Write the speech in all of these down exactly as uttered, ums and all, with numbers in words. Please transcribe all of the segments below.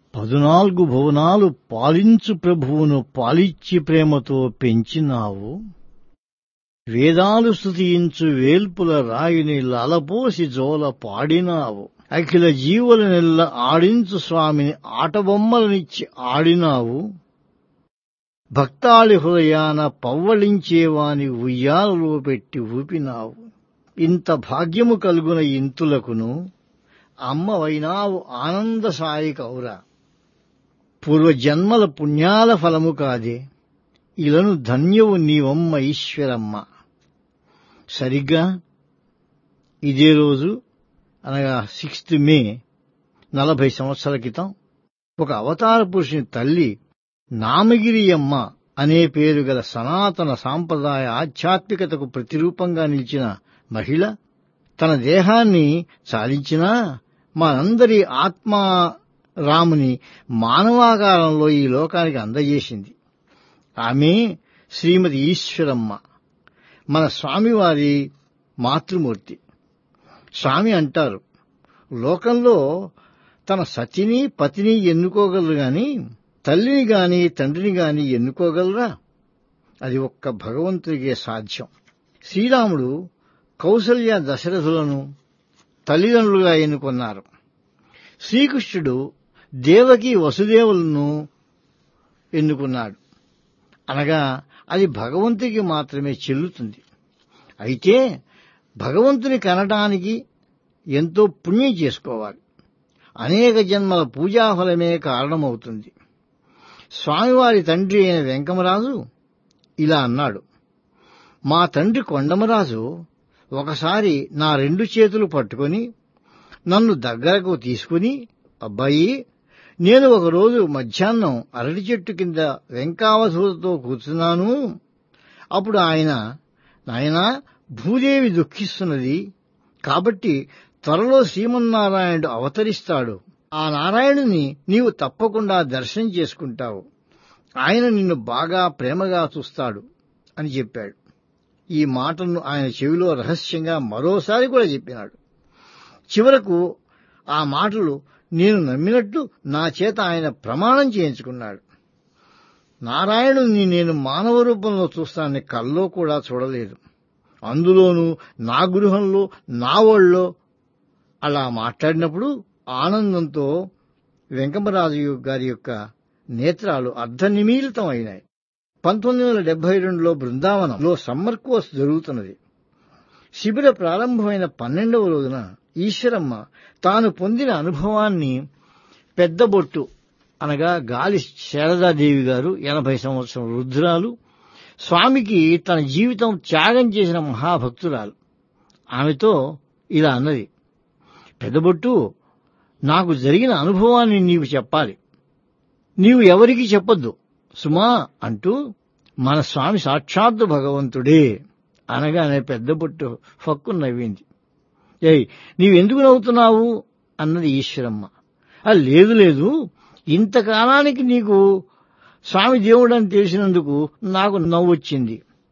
పదునాలుగు భువనాలు పాలించు ప్రభువును పాలిచ్చి ప్రేమతో పెంచినావు. వేదాలు స్తుతించు వేల్పుల రాయిని లలపోసి జోల పాడినావు. అఖిల జీవులనెల్ల ఆడించు స్వామిని ఆటబొమ్మలనిచ్చి ఆడినావు. భక్తాళి హృదయాన పవ్వళించేవాని ఉయ్యాలలో పెట్టి ఊపినావు. ఇంత భాగ్యము కలుగున ఇంతులకును అమ్మవైనావు ఆనంద సాయి కౌరా. పూర్వజన్మల పుణ్యాల ఫలము కాదే, ఇలను ధన్యవు నీవమ్మ ఈశ్వరమ్మ. సరిగ్గా ఇదే రోజు అనగా సిక్స్త్ మే నలభై సంవత్సరాల క్రితం ఒక అవతార పురుషుని తల్లి నామగిరియమ్మ అనే పేరు గల సనాతన సాంప్రదాయ ఆధ్యాత్మికతకు ప్రతిరూపంగా నిలిచిన మహిళ తన దేహాన్ని చాలించినా మనందరి ఆత్మా రాముని మానవాకారంలో ఈ లోకానికి అందజేసింది. ఆమె శ్రీమతి ఈశ్వరమ్మ, మన స్వామివారి మాతృమూర్తి. స్వామి అంటారు, లోకంలో తన సతిని పతిని ఎన్నుకోగలరు గాని తల్లిని గాని తండ్రిని గాని ఎన్నుకోగలరా? అది ఒక్క భగవంతుడికే సాధ్యం. శ్రీరాముడు కౌసల్య దశరథులను తల్లిదండ్రులుగా ఎన్నుకున్నారు. శ్రీకృష్ణుడు దేవకి వసుదేవులను ఎన్నుకున్నాడు. అనగా అది భగవంతుడికి మాత్రమే చెల్లుతుంది. అయితే భగవంతుని కనడానికి ఎంతో పుణ్యం చేసుకోవాలి. అనేక జన్మల పూజాఫలమే కారణమవుతుంది. స్వామివారి తండ్రి అయిన వెంకమరాజు ఇలా అన్నాడు, మా తండ్రి కొండమరాజు ఒకసారి నా రెండు చేతులు పట్టుకొని నన్ను దగ్గరకు తీసుకుని, అబ్బాయి, నేను ఒకరోజు మధ్యాహ్నం అరటి చెట్టు కింద వెంకావధూతతో కూర్చున్నాను. అప్పుడు ఆయన, నాయనా, భూదేవి దుఃఖిస్తున్నది కాబట్టి త్వరలో శ్రీమన్నారాయణుడు అవతరిస్తాడు. ఆ నారాయణుని నీవు తప్పకుండా దర్శనం చేసుకుంటావు. ఆయన నిన్ను బాగా ప్రేమగా చూస్తాడు అని చెప్పాడు. ఈ మాటలను ఆయన చెవిలో రహస్యంగా మరోసారి కూడా చెప్పినాడు. చివరకు ఆ మాటలు నేను నమ్మినట్టు నా చేత ఆయన ప్రమాణం చేయించుకున్నాడు. నారాయణుని నేను మానవ రూపంలో చూస్తానని కల్లో కూడా చూడలేదు. అందులోనూ నా గృహంలో నా ఒళ్ళో అలా మాట్లాడినప్పుడు ఆనందంతో వెంకమరాజు గారి యొక్క నేత్రాలు అర్ధనిమీలితం అయినాయి. పంతొమ్మిది వందల డెబ్బై రెండులో బృందావనంలో సమ్మర్ కోర్స్ జరుగుతున్నది. శిబిర ప్రారంభమైన పన్నెండవ రోజున ఈశ్వరమ్మ తాను పొందిన అనుభవాన్ని పెద్దబొట్టు అనగా గాలి శారదాదేవి గారు, ఎనభై సంవత్సరం వృద్ధురాలు, స్వామికి తన జీవితం త్యాగం చేసిన మహాభక్తురాలు, ఆమెతో ఇలా అన్నది, పెద్దబొట్టు, నాకు జరిగిన అనుభవాన్ని నీవు చెప్పాలి. నీవు ఎవరికీ చెప్పొద్దు సుమా అంటూ, మన స్వామి సాక్షాత్తు భగవంతుడే అనగానే పెద్దబొట్టు ఫక్కు నవ్వింది. ఏయ్, నీవెందుకు నవ్వుతున్నావు అన్నది ఈశ్వరమ్మ. లేదు లేదు, ఇంతకాలానికి నీకు స్వామి దేవుడని తెలిసినందుకు నాకు నవ్వొచ్చింది.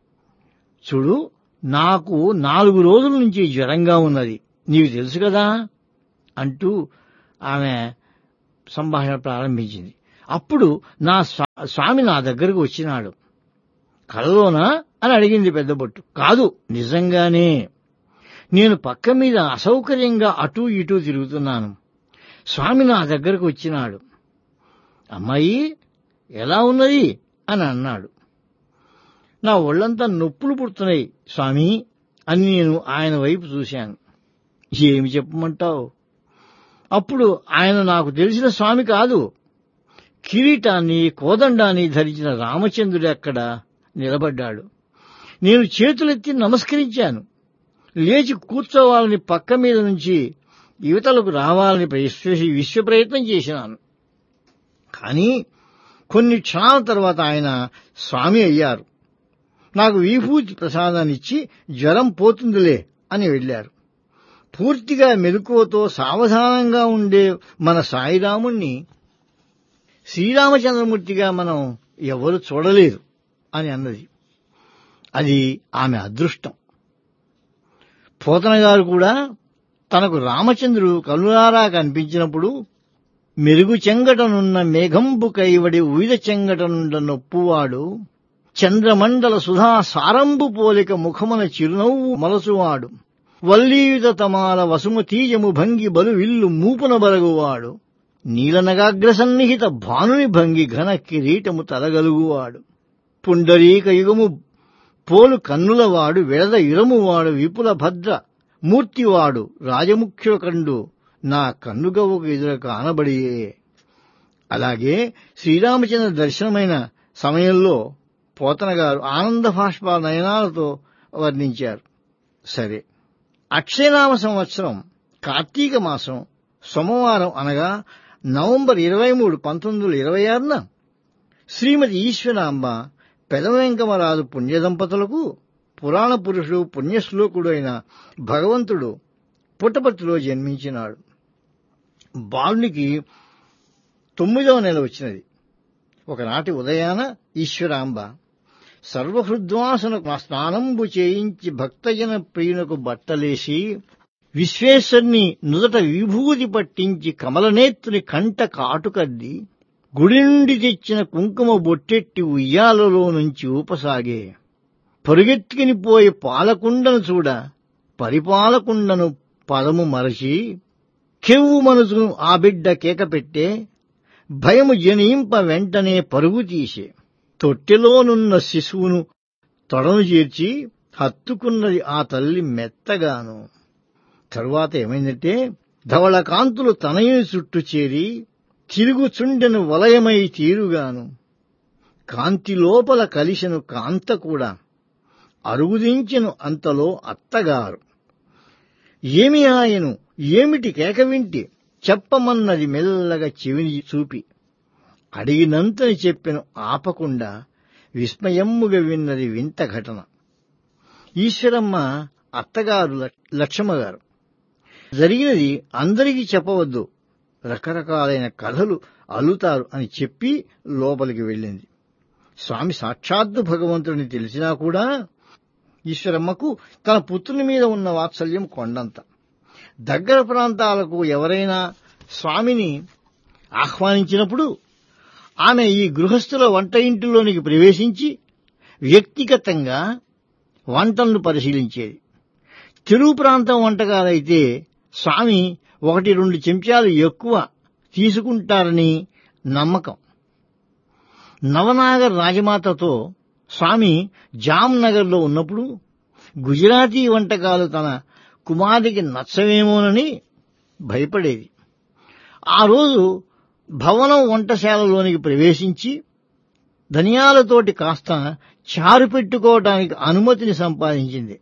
చూడు, నాకు నాలుగు రోజుల నుంచి జ్వరంగా ఉన్నది, నీకు తెలుసు కదా అంటూ ఆమె సంభాషణ ప్రారంభించింది. అప్పుడు నా స్వామి నా దగ్గరకు వచ్చినాడు. కలలోనా అని అడిగింది పెద్దబొట్టు. కాదు, నిజంగానే. నేను పక్క మీద అసౌకర్యంగా అటూ ఇటూ తిరుగుతున్నాను. స్వామి నా దగ్గరకు వచ్చినాడు. అమ్మాయి ఎలా ఉన్నది అని అన్నాడు. నా ఒళ్లంతా నొప్పులు పుడుతున్నాయి స్వామి అని నేను ఆయన వైపు చూశాను. ఏమి చెప్పమంటావు? అప్పుడు ఆయన నాకు తెలిసిన స్వామి కాదు, కిరీటాన్ని కోదండాన్ని ధరించిన రామచంద్రుడు అక్కడ నిలబడ్డాడు. నేను చేతులెత్తి నమస్కరించాను. లేచి కూర్చోవాలని పక్క మీద నుంచి యువతలకు రావాలని విశ్వ ప్రయత్నం చేసినాను. కానీ కొన్ని క్షణాల తర్వాత ఆయన స్వామి అయ్యారు. నాకు విభూతి ప్రసాదాన్నిచ్చి జ్వరం పోతుందిలే అని వెళ్లారు. పూర్తిగా మెలకువతో సావధానంగా ఉండే మన సాయిరాముణ్ణి శ్రీరామచంద్రమూర్తిగా మనం ఎవరు చూడలేదు అని అన్నది. అది ఆమె అదృష్టం. పోతన గారు కూడా తనకు రామచంద్రుడు కనులారా కనిపించినప్పుడు మెరుగు చెంగటనున్న మేఘంబు కైవడి ఉయిద చెంగటనుండ నొప్పువాడు చంద్రమండల సుధా సారంబు పోలిక ముఖమున చిరునవ్వు మలసువాడు వల్లీయుత తమాల వసుమతీయము భంగి బలు విల్లు మూపున బలగువాడు నీలనగాగ్రసన్నిహిత భానుని భంగి ఘన కిరీటము తలగలుగువాడు పుండరీక యుగము పోలు కన్నులవాడు వెడద ఇరమువాడు విపుల భద్ర మూర్తివాడు రాజముఖ్యుకండు నా కన్నుగవ్వకు ఎదుర కానబడియే. అలాగే శ్రీరామచంద్ర దర్శనమైన సమయంలో పోతన గారు ఆనంద భాష్ప నయనాలతో వర్ణించారు. సరే, అక్షయనామ సంవత్సరం కార్తీక మాసం సోమవారం అనగా నవంబర్ ఇరవై మూడు పంతొమ్మిది వందల ఇరవై ఆరున శ్రీమతి ఈశ్వరాంబ పెదవెంకమరాజు పుణ్యదంపతులకు పురాణ పురుషుడు పుణ్యశ్లోకుడు అయిన భగవంతుడు పుట్టపర్తిలో జన్మించినాడు. బాలునికి తొమ్మిదవ నెల వచ్చినది. ఒకనాటి ఉదయాన ఈశ్వరాంబ సర్వహృద్వాసనకు స్నానంబు చేయించి భక్తజన ప్రియునకు బట్టలేసి విశ్వేశ్వరుని నుదట విభూతి పట్టించి కమలనేత్రుని కంట కాటుకద్ది గుడి నుండి తెచ్చిన కుంకుమ బొట్టెట్టి ఉయ్యాలలో నుంచి ఊపసాగే. పరుగెత్తుకుని పోయి పాలకుండను చూడ పరిపాలకుండను పదము మరచి కెవ్వు మనసును ఆ బిడ్డ కేక పెట్టే భయము జనింప వెంటనే పరుగు తీసే తొట్టెలోనున్న శిశువును తొడను చేర్చి హత్తుకున్నది ఆ తల్లి మెత్తగాను. తరువాత ఏమైందంటే ధవళ కాంతులు తనయుని చుట్టూ చేరి తిరుగుచుండెను వలయమై తీరుగాను కాంతి లోపల కలిసెను కాంత కూడా అరుగుదించెను అంతలో అత్తగారు. ఏమి ఆయను ఏమిటి కేక వింటి చెప్పమన్నది మెల్లగా చెవిని చూపి అడిగినంతని చెప్పెను ఆపకుండా విస్మయమ్ముగా విన్నది వింత ఘటన. ఈశ్వరమ్మ అత్తగారు లక్ష్మగారు జరిగినది అందరికీ చెప్పవద్దు, రకరకాలైన కథలు అల్లుతారు అని చెప్పి లోపలికి వెళ్ళింది. స్వామి సాక్షాత్తు భగవంతుడిని తెలిసినా కూడా ఈశ్వరమ్మకు తన పుత్రుని మీద ఉన్న వాత్సల్యం కొండంత. దగ్గర ప్రాంతాలకు ఎవరైనా స్వామిని ఆహ్వానించినప్పుడు ఆమె ఈ గృహస్థుల వంట ఇంటిలోనికి ప్రవేశించి వ్యక్తిగతంగా వంటలను పరిశీలించేది. తెలుగు ప్రాంతం వంటకాలైతే స్వామి ఒకటి రెండు చెంచాలు ఎక్కువ తీసుకుంటారని నమ్మకం. నవనాగర్ రాజమాతతో స్వామి జామ్నగర్లో ఉన్నప్పుడు గుజరాతీ వంటకాలు తన కుమారుడికి నచ్చవేమోనని భయపడేది. ఆ రోజు భవనం వంటశాలలోనికి ప్రవేశించి ధనియాలతోటి కాస్త చారు పెట్టుకోవడానికి అనుమతిని సంపాదించింది.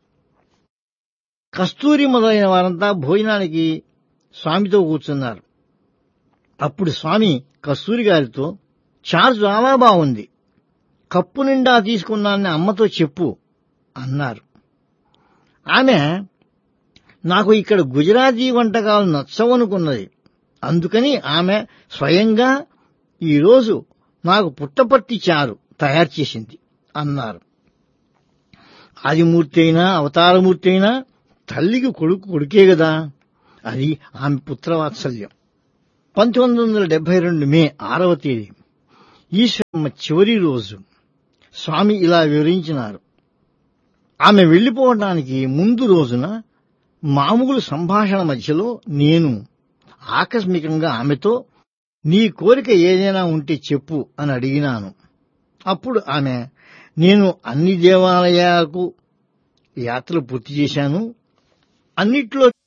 కస్తూరి మొదలైన వారంతా భోజనానికి స్వామితో కూర్చున్నారు. అప్పుడు స్వామి కస్తూరి గారితో, చారు చాలా బాగుంది, కప్పు నిండా తీసుకున్నానని అమ్మతో చెప్పు అన్నారు. ఆమె నాకు ఇక్కడ గుజరాతీ వంటకాలు నచ్చవనుకున్నది, అందుకని ఆమె స్వయంగా ఈరోజు నాకు పుట్టపర్తి చారు తయారు చేసింది అన్నారు. ఆదిమూర్తి అయినా అవతారమూర్తి అయినా తల్లికి కొడుకు కొడుకే కదా, అది ఆమె పుత్రవాత్సల్యం. పంతొమ్మిది వందల డెబ్బై రెండు మే ఆరవ తేదీ ఈశ్వరమ్మ చివరి రోజు. స్వామి ఇలా వివరించినారు. ఆమె వెళ్లిపోవడానికి ముందు రోజున మామూలు సంభాషణ మధ్యలో నేను ఆకస్మికంగా ఆమెతో నీ కోరిక ఏదైనా ఉంటే చెప్పు అని అడిగినాను. అప్పుడు ఆమె, నేను అన్ని దేవాలయాలకు యాత్రలు పూర్తి చేశాను, అన్నిట్లో